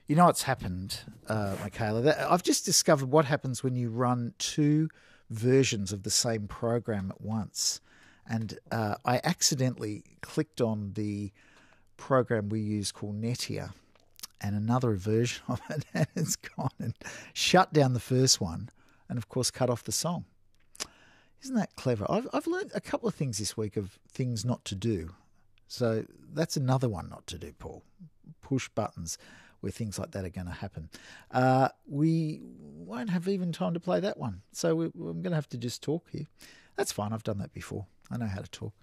You know what's happened, Michaela? I've just discovered what happens when you run two versions of the same program at once. And I accidentally clicked on the program we use called Netia and another version of it, and it's gone and shut down the first one and, of course, cut off the song. Isn't that clever? I've learned a couple of things this week of things not to do. So that's another one not to do, Paul. Push buttons where things like that are going to happen. We won't have even time to play that one. So I'm going to have to just talk here. That's fine. I've done that before. I know how to talk.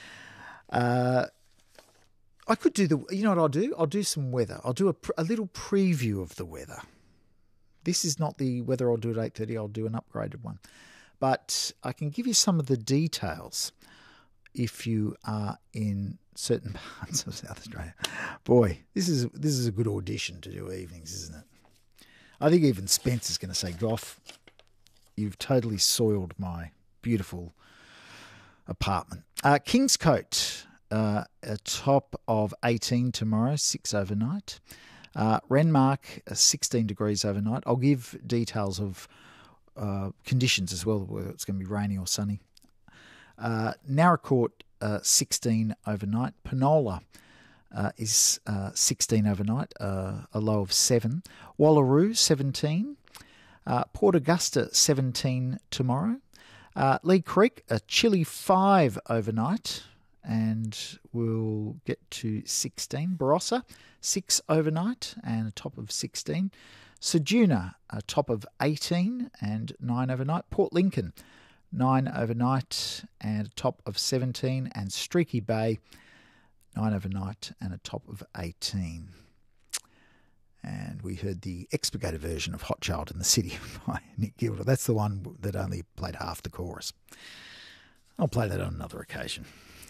I could do you know what I'll do? I'll do some weather. I'll do a little preview of the weather. This is not the weather I'll do at 8:30. I'll do an upgraded one. But I can give you some of the details if you are in certain parts of South Australia. Boy, this is a good audition to do evenings, isn't it? I think even Spencer's going to say, Goff, you've totally soiled my beautiful apartment. Kingscote, a top of 18 tomorrow, 6 overnight. Renmark, 16 degrees overnight. I'll give details of conditions as well, whether it's going to be rainy or sunny. Narracourt, 16 overnight. Penola is 16 overnight, a low of 7. Wallaroo, 17. Port Augusta, 17 tomorrow. Lee Creek, a chilly 5 overnight, and we'll get to 16. Barossa, 6 overnight and a top of 16. Ceduna, a top of 18 and 9 overnight. Port Lincoln, 9 overnight and a top of 17. And Streaky Bay, 9 overnight and a top of 18. And we heard the expurgated version of Hot Child in the City by Nick Gilder. That's the one that only played half the chorus. I'll play that on another occasion.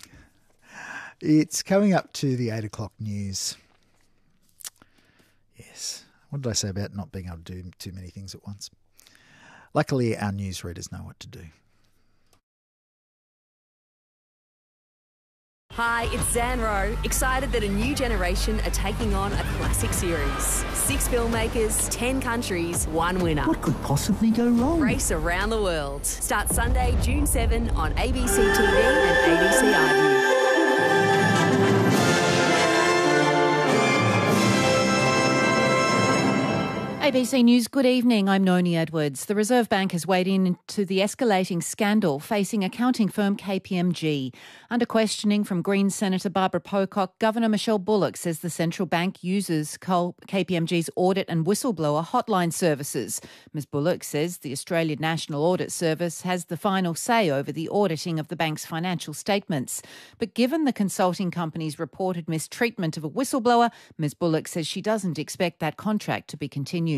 It's coming up to the 8 o'clock news. Yes. What did I say about not being able to do too many things at once? Luckily, our newsreaders know what to do. Hi, it's Zan Rowe, excited that a new generation are taking on a classic series. 6 filmmakers, 10 countries, 1 winner. What could possibly go wrong? Race around the world. Starts Sunday, June 7 on ABC TV and ABC iView. ABC News, good evening. I'm Noni Edwards. The Reserve Bank has weighed into the escalating scandal facing accounting firm KPMG. Under questioning from Greens Senator Barbara Pocock, Governor Michelle Bullock says the central bank uses KPMG's audit and whistleblower hotline services. Ms Bullock says the Australian National Audit Service has the final say over the auditing of the bank's financial statements. But given the consulting company's reported mistreatment of a whistleblower, Ms Bullock says she doesn't expect that contract to be continued.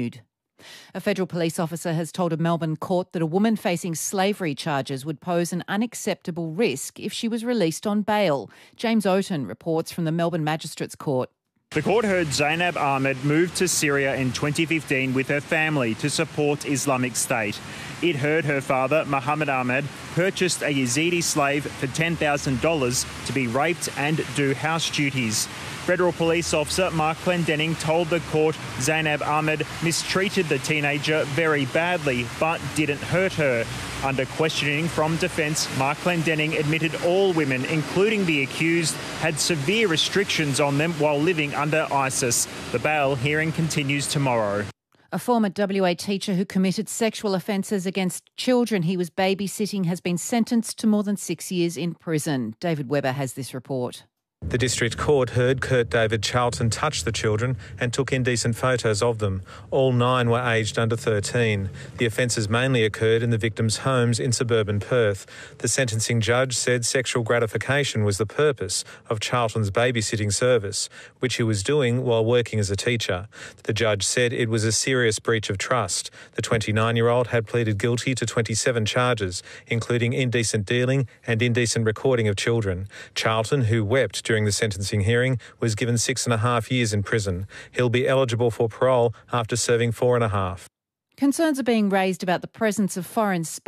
A federal police officer has told a Melbourne court that a woman facing slavery charges would pose an unacceptable risk if she was released on bail. James Oaten reports from the Melbourne Magistrates Court. The court heard Zainab Ahmed moved to Syria in 2015 with her family to support Islamic State. It heard her father, Mohammed Ahmed, purchased a Yazidi slave for $10,000 to be raped and do house duties. Federal Police Officer Mark Clendenning told the court Zainab Ahmed mistreated the teenager very badly but didn't hurt her. Under questioning from defence, Mark Clendenning admitted all women, including the accused, had severe restrictions on them while living under ISIS. The bail hearing continues tomorrow. A former WA teacher who committed sexual offences against children he was babysitting has been sentenced to more than 6 years in prison. David Webber has this report. The District Court heard Kurt David Charlton touch the children and took indecent photos of them. All 9 were aged under 13. The offences mainly occurred in the victims' homes in suburban Perth. The sentencing judge said sexual gratification was the purpose of Charlton's babysitting service, which he was doing while working as a teacher. The judge said it was a serious breach of trust. The 29-year-old had pleaded guilty to 27 charges, including indecent dealing and indecent recording of children. Charlton, who wept during the sentencing hearing, was given 6.5 years in prison. He'll be eligible for parole after serving 4.5. Concerns are being raised about the presence of foreign spies